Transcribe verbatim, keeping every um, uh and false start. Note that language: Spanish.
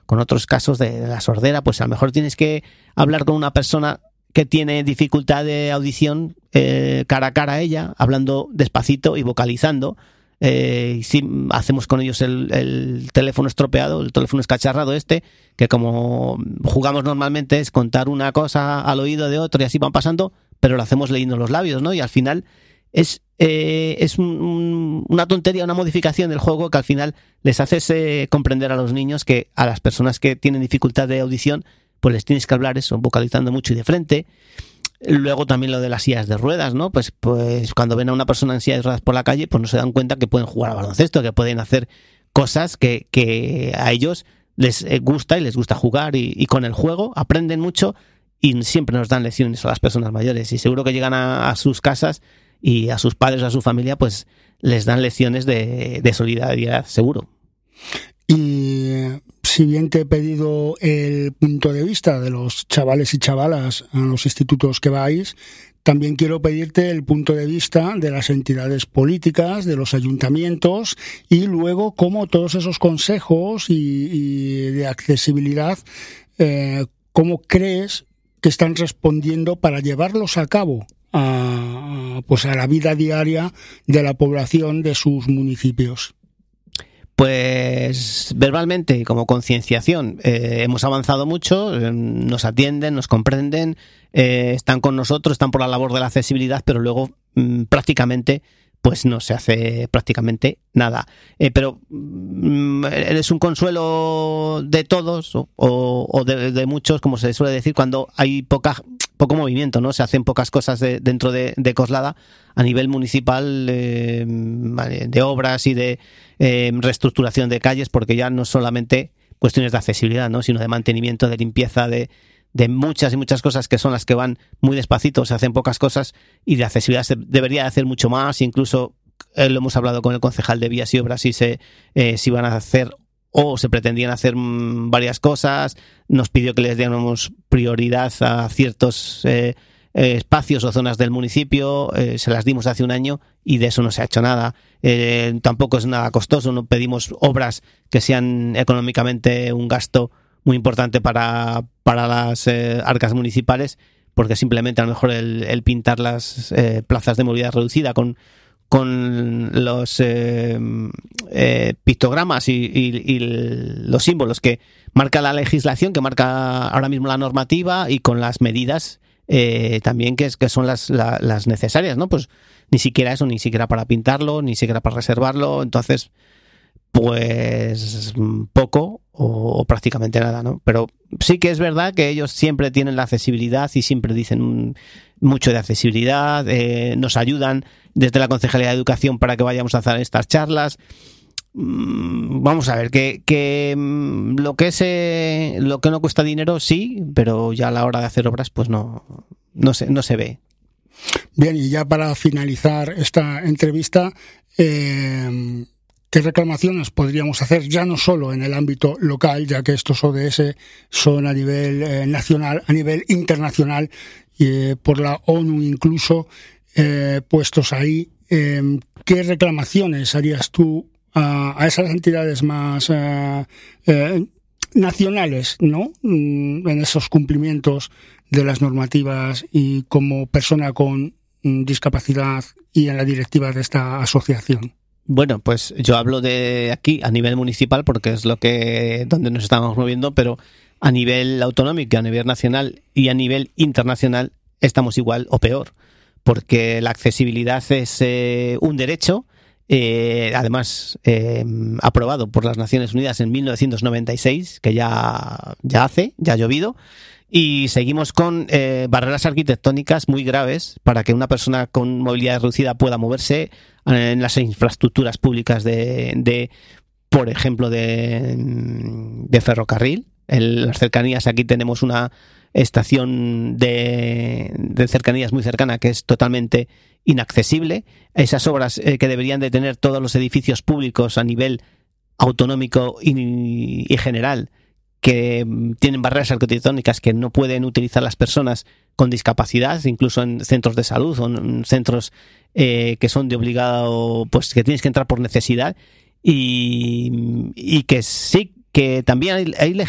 con otros casos de, de la sordera, pues a lo mejor tienes que hablar con una persona que tiene dificultad de audición eh, cara a cara a ella, hablando despacito y vocalizando. Eh, y si hacemos con ellos el, el teléfono estropeado, el teléfono escacharrado este, que como jugamos normalmente es contar una cosa al oído de otro y así van pasando, pero lo hacemos leyendo los labios, ¿no? Y al final es, eh, es un, un, una tontería, una modificación del juego que al final les haces eh, comprender a los niños que a las personas que tienen dificultad de audición pues les tienes que hablar eso, vocalizando mucho y de frente. Luego también lo de las sillas de ruedas, ¿no? Pues, pues cuando ven a una persona en silla de ruedas por la calle, pues no se dan cuenta que pueden jugar a baloncesto, que pueden hacer cosas que, que a ellos les gusta y les gusta jugar, y, y con el juego aprenden mucho y siempre nos dan lecciones a las personas mayores, y seguro que llegan a, a sus casas y a sus padres, a su familia, pues les dan lecciones de, de solidaridad, seguro. Y si bien te he pedido el punto de vista de los chavales y chavalas a los institutos que vais, también quiero pedirte el punto de vista de las entidades políticas, de los ayuntamientos, y luego cómo todos esos consejos y, y de accesibilidad, eh, cómo crees que están respondiendo para llevarlos a cabo a, pues a la vida diaria de la población de sus municipios. Pues verbalmente, como concienciación, eh, hemos avanzado mucho, eh, nos atienden, nos comprenden, eh, están con nosotros, están por la labor de la accesibilidad, pero luego mmm, prácticamente pues no se hace prácticamente nada. Eh, pero mmm, es un consuelo de todos o, o de, de muchos, como se suele decir, cuando hay poca poco movimiento, ¿no? Se hacen pocas cosas de, dentro de, de Coslada a nivel municipal, eh, de obras y de eh, reestructuración de calles, porque ya no solamente cuestiones de accesibilidad, ¿no? Sino de mantenimiento, de limpieza, de, de muchas y muchas cosas que son las que van muy despacito, se hacen pocas cosas, y de accesibilidad se debería hacer mucho más. Incluso eh, lo hemos hablado con el concejal de Vías y Obras, si se eh, si van a hacer o se pretendían hacer mmm, varias cosas. Nos pidió que les diéramos prioridad a ciertos eh, eh, espacios o zonas del municipio, eh, se las dimos hace un año y de eso no se ha hecho nada. Eh, tampoco es nada costoso, no pedimos obras que sean económicamente un gasto muy importante para, para las eh, arcas municipales, porque simplemente a lo mejor el, el pintar las eh, plazas de movilidad reducida con con los eh, eh, pictogramas y, y, y los símbolos que marca la legislación, que marca ahora mismo la normativa, y con las medidas eh, también que, es, que son las, la, las necesarias, ¿no? Pues ni siquiera eso, ni siquiera para pintarlo, ni siquiera para reservarlo. Entonces, pues poco o, o prácticamente nada, ¿no? Pero sí que es verdad que ellos siempre tienen la accesibilidad y siempre dicen mucho de accesibilidad, eh, nos ayudan desde la Concejalía de Educación para que vayamos a hacer estas charlas. Vamos a ver, que, que lo que es eh, lo que no cuesta dinero sí, pero ya a la hora de hacer obras pues no, no, se, no se ve. Bien, y ya para finalizar esta entrevista, eh, ¿qué reclamaciones podríamos hacer ya no solo en el ámbito local, ya que estos O D S son a nivel eh, nacional, a nivel internacional, eh, por la ONU incluso, eh, puestos ahí? Eh, ¿Qué reclamaciones harías tú a, a esas entidades más eh, eh, nacionales, ¿no? En esos cumplimientos de las normativas, y como persona con discapacidad y en la directiva de esta asociación? Bueno, pues yo hablo de aquí a nivel municipal porque es lo que donde nos estamos moviendo, pero a nivel autonómico, a nivel nacional y a nivel internacional estamos igual o peor, porque la accesibilidad es eh, un derecho, eh, además eh, aprobado por las Naciones Unidas en mil novecientos noventa y seis, que ya, ya hace, ya ha llovido, y seguimos con eh, barreras arquitectónicas muy graves para que una persona con movilidad reducida pueda moverse en las infraestructuras públicas de, de por ejemplo, de, de ferrocarril. En las cercanías aquí tenemos una estación de, de cercanías muy cercana que es totalmente inaccesible. Esas obras eh, que deberían de tener todos los edificios públicos a nivel autonómico y, y general, que tienen barreras arquitectónicas que no pueden utilizar las personas con discapacidad, incluso en centros de salud o en centros eh, que son de obligado, pues que tienes que entrar por necesidad, y, y que sí, que también hay, hay